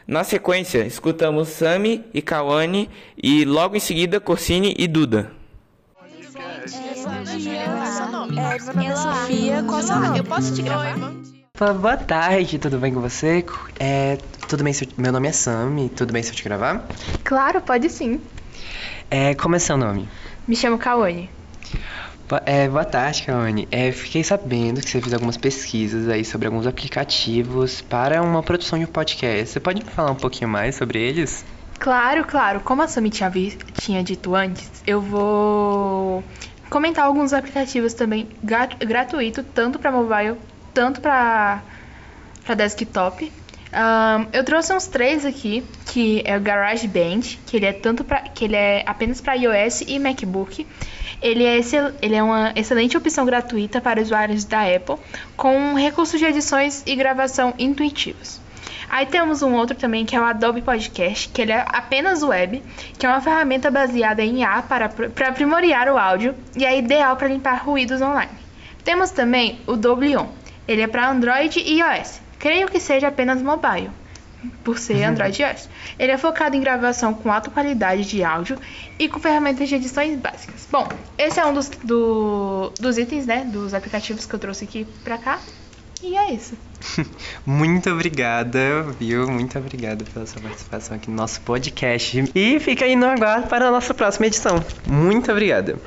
Na sequência, escutamos Sami e Cauane e logo em seguida Corsini e Duda. Meu nome é Sofia, qual é o seu nome? Eu posso te gravar? Boa tarde, tudo bem com você? Tudo bem meu nome é Sami, tudo bem se eu te gravar? Claro, pode sim. Como é seu nome? Me chamo Cauane. Boa tarde, Cauane. Fiquei sabendo que você fez algumas pesquisas aí sobre alguns aplicativos para uma produção de um podcast. Você pode me falar um pouquinho mais sobre eles? Claro. Como a Sami tinha dito antes, eu vou comentar alguns aplicativos também gratuitos, tanto para mobile, tanto para desktop. Eu trouxe uns 3 aqui, que é o GarageBand, que ele é apenas para iOS e MacBook. Ele é uma excelente opção gratuita para usuários da Apple, com recursos de edições e gravação intuitivos. Aí temos um outro também, que é o Adobe Podcast, que ele é apenas web, que é uma ferramenta baseada em IA para aprimorar o áudio e é ideal para limpar ruídos online. Temos também o Doblion, ele é para Android e iOS. Creio que seja apenas mobile, por ser Android e iOS. Ele é focado em gravação com alta qualidade de áudio e com ferramentas de edições básicas. Bom, esse é um dos itens, né, dos aplicativos que eu trouxe aqui pra cá. E é isso. Muito obrigada, viu? Muito obrigada pela sua participação aqui no nosso podcast. E fica aí no aguardo para a nossa próxima edição. Muito obrigada.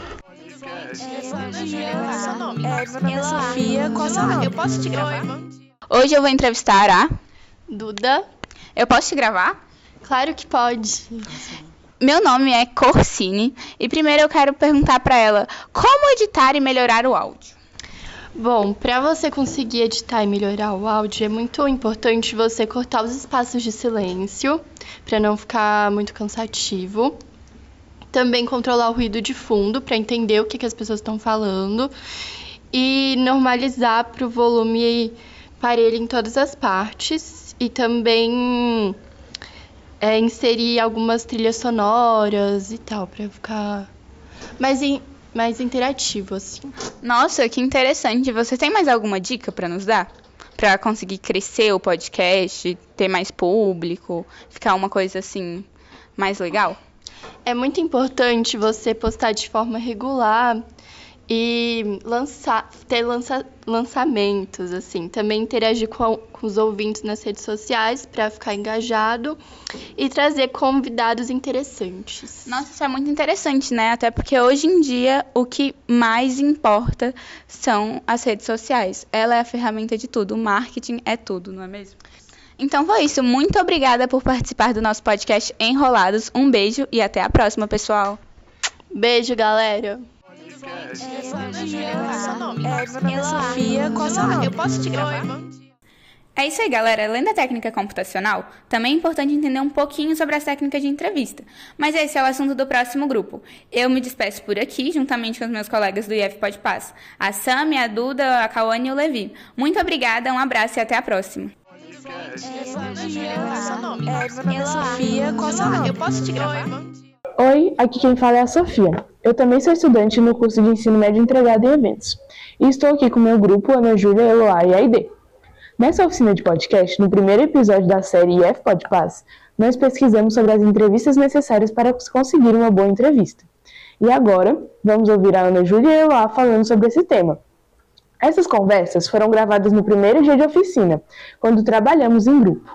Meu nome é Sofia, qual é o seu nome? Eu posso te gravar? Hoje eu vou entrevistar a Duda. Eu posso te gravar? Claro que pode. Meu nome é Corsini e primeiro eu quero perguntar para ela como editar e melhorar o áudio. Bom, para você conseguir editar e melhorar o áudio, é muito importante você cortar os espaços de silêncio, para não ficar muito cansativo. Também controlar o ruído de fundo, para entender o que as pessoas estão falando. E normalizar para o volume parelho em todas as partes. E também inserir algumas trilhas sonoras e tal, para ficar mais interativo, assim. Nossa, que interessante. Você tem mais alguma dica para nos dar? Para conseguir crescer o podcast, ter mais público, ficar uma coisa assim mais legal? É muito importante você postar de forma regular e ter lançamentos, assim. Também interagir com os ouvintes nas redes sociais para ficar engajado e trazer convidados interessantes. Nossa, isso é muito interessante, né? Até porque hoje em dia o que mais importa são as redes sociais. Ela é a ferramenta de tudo, o marketing é tudo, não é mesmo? Então foi isso. Muito obrigada por participar do nosso podcast Enrolados. Um beijo e até a próxima, pessoal. Beijo, galera. Meu nome é Sofia, qual é o seu nome? Eu posso te gravar? É isso aí, galera. Além da técnica computacional, também é importante entender um pouquinho sobre as técnicas de entrevista. Mas esse é o assunto do próximo grupo. Eu me despeço por aqui, juntamente com os meus colegas do IF Podpass, a Sami, a Duda, a Cauane e o Levi. Muito obrigada, um abraço e até a próxima. Meu nome é Sofia, qual é o seu nome? Eu posso te gravar? Oi, aqui quem fala é a Sofia. Eu também sou estudante no curso de ensino médio integrado em eventos. E estou aqui com o meu grupo Ana Júlia, Eloá e Aide. Nessa oficina de podcast, no primeiro episódio da série IF Podpass, nós pesquisamos sobre as entrevistas necessárias para conseguir uma boa entrevista. E agora, vamos ouvir a Ana Júlia e a Eloá falando sobre esse tema. Essas conversas foram gravadas no primeiro dia de oficina, quando trabalhamos em grupo.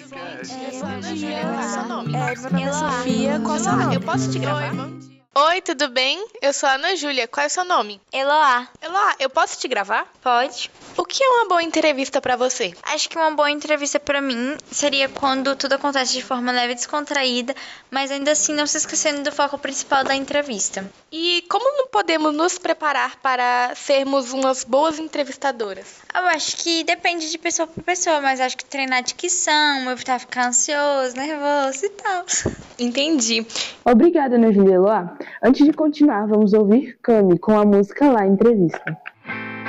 Meu nome é Sofia, qual é o seu nome? Eu posso te gravar? Oi, tudo bem? Eu sou a Ana Júlia. Qual é o seu nome? Eloá. Eloá, eu posso te gravar? Pode. O que é uma boa entrevista pra você? Acho que uma boa entrevista pra mim seria quando tudo acontece de forma leve e descontraída, mas ainda assim não se esquecendo do foco principal da entrevista. E como não podemos nos preparar para sermos umas boas entrevistadoras? Eu acho que depende de pessoa para pessoa, mas acho que treinar dicção, evitar ficar ansioso, nervoso e tal. Entendi. Obrigada, Ana Júlia e Eloá. Antes de continuar, vamos ouvir Cami com a música Lá Entrevista.